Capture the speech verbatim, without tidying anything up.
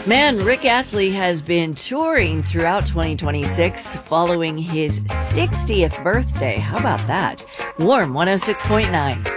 Man, Rick Astley has been touring throughout twenty twenty-six following his sixtieth birthday. How about that? Warm one oh six point nine.